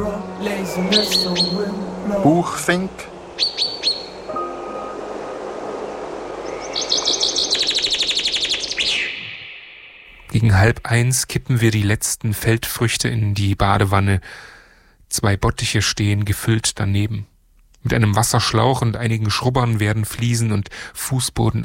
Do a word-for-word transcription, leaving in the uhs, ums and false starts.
Buchfink. Gegen halb eins kippen wir die letzten Feldfrüchte in die Badewanne. Zwei Bottiche stehen gefüllt daneben. Mit einem Wasserschlauch und einigen Schrubbern werden Fliesen und Fußboden